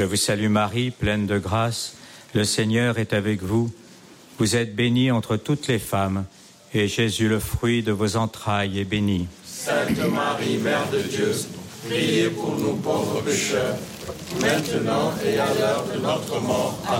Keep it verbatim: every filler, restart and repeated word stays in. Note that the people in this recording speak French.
Je vous salue Marie, pleine de grâce, le Seigneur est avec vous. Vous êtes bénie entre toutes les femmes, et Jésus, le fruit de vos entrailles, est béni. Sainte Marie, Mère de Dieu, priez pour nous pauvres pécheurs, maintenant et à l'heure de notre mort. Amen.